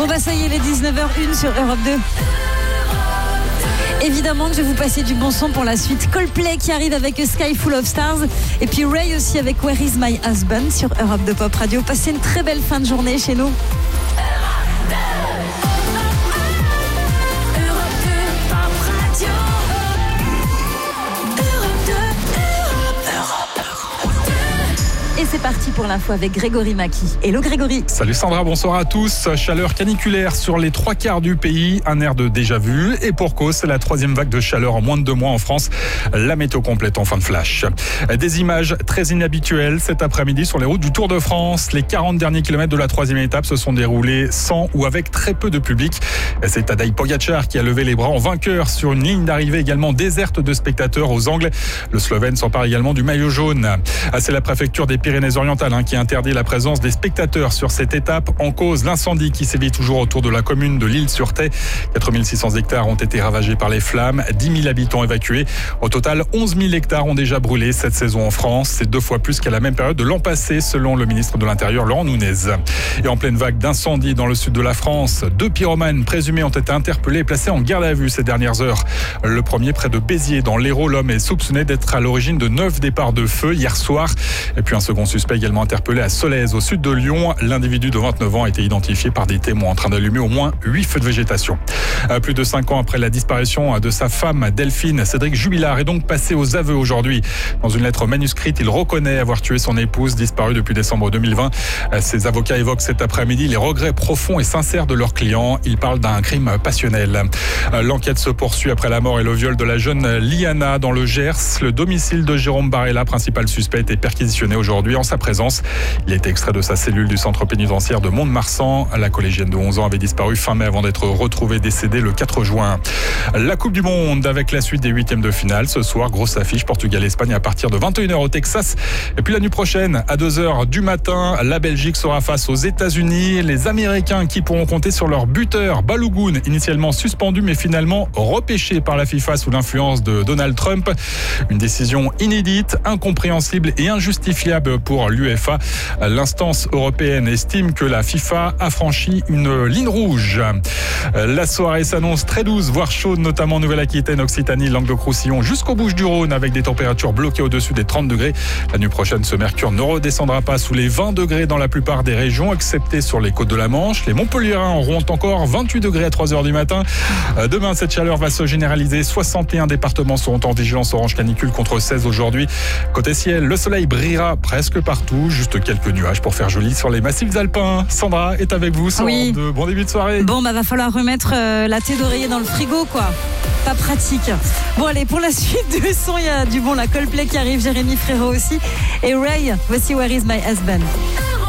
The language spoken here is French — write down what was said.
Bon bah ça y est, les 19h01 sur Europe 2. Évidemment que je vais vous passer du bon son pour la suite. Coldplay qui arrive avec A Sky Full of Stars. Et puis Ray aussi avec Where Is My Husband sur Europe 2 Pop Radio. Passez une très belle fin de journée chez nous. Et c'est parti pour l'info avec Grégory Maki. Hello Grégory. Salut Sandra, bonsoir à tous. Chaleur caniculaire sur les 3/4 du pays, un air de déjà-vu. Et pour cause, c'est la 3e vague de chaleur en moins de 2 mois en France. La météo complète en fin de flash. Des images très inhabituelles cet après-midi sur les routes du Tour de France. Les 40 derniers kilomètres de la 3e étape se sont déroulés sans ou avec très peu de public. C'est Tadej Pogačar qui a levé les bras en vainqueur sur une ligne d'arrivée également déserte de spectateurs aux angles. Le Slovène s'empare également du maillot jaune. C'est la préfecture des Pyrénées-Orientales qui interdit la présence des spectateurs sur cette étape. En cause, l'incendie qui sévit toujours autour de la commune de l'Isle-sur-Thé. 4600 hectares ont été ravagés par les flammes, 10 000 habitants évacués. Au total, 11 000 hectares ont déjà brûlé cette saison en France. C'est 2 fois plus qu'à la même période de l'an passé, selon le ministre de l'Intérieur, Laurent Nunez. Et en pleine vague d'incendie dans le sud de la France, 2 pyromanes présumés ont été interpellés et placés en garde à vue ces dernières heures. Le premier près de Béziers, dans l'Hérault, l'homme est soupçonné d'être à l'origine de 9 départs de feu hier soir. Et puis un second suspect également interpellé à Solèze, au sud de Lyon. L'individu de 29 ans a été identifié par des témoins en train d'allumer au moins 8 feux de végétation. Plus de 5 ans après la disparition de sa femme Delphine, Cédric Jubilard est donc passé aux aveux aujourd'hui. Dans une lettre manuscrite, il reconnaît avoir tué son épouse, disparue depuis décembre 2020. Ses avocats évoquent cet après-midi les regrets profonds et sincères de leur client. Ils parlent d'un crime passionnel. L'enquête se poursuit après la mort et le viol de la jeune Liana dans le Gers. Le domicile de Jérôme Barella, principal suspect, est perquisitionné aujourd'hui en sa présence. Il a été extrait de sa cellule du centre pénitentiaire de Mont-de-Marsan. La collégienne de 11 ans avait disparu fin mai avant d'être retrouvée décédée le 4 juin. La Coupe du Monde avec la suite des 8e de finale. Ce soir, grosse affiche Portugal-Espagne à partir de 21h au Texas. Et puis la nuit prochaine, à 2h du matin, la Belgique sera face aux États-Unis. Les Américains qui pourront compter sur leur buteur Balogun, initialement suspendu mais finalement repêché par la FIFA sous l'influence de Donald Trump. Une décision inédite, incompréhensible et injustifiable pour l'UEFA. L'instance européenne estime que la FIFA a franchi une ligne rouge. La soirée s'annonce très douce, voire chaude, notamment en Nouvelle-Aquitaine, Occitanie, Languedoc-Roussillon, jusqu'aux Bouches-du-Rhône, avec des températures bloquées au-dessus des 30 degrés. La nuit prochaine, ce mercure ne redescendra pas sous les 20 degrés dans la plupart des régions, excepté sur les côtes de la Manche. Les Montpelliérains auront encore 28 degrés à 3h du matin. Demain, cette chaleur va se généraliser. 61 départements seront en vigilance orange canicule contre 16 aujourd'hui. Côté ciel, le soleil brillera presque partout. Juste quelques nuages pour faire joli sur les massifs alpins. Sandra est avec vous. Oui. Bon début de soirée. Bon, va falloir remettre la thé d'oreiller dans le frigo, quoi. Pas pratique. Bon, allez, pour la suite du son, il y a du bon, la Coldplay qui arrive, Jérémy Frérot aussi. Et Ray, voici Where Is My Husband.